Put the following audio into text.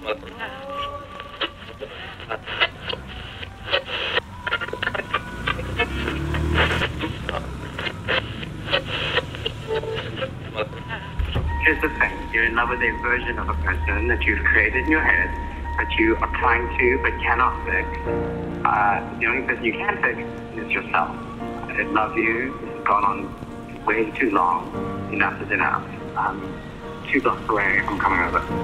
Here's the thing, you're in love with a version of a person that you've created in your head, that you are trying to but cannot fix. The only person you can fix is yourself. I love you. This has gone on way too long. Enough is enough. 2 blocks away, I'm coming over.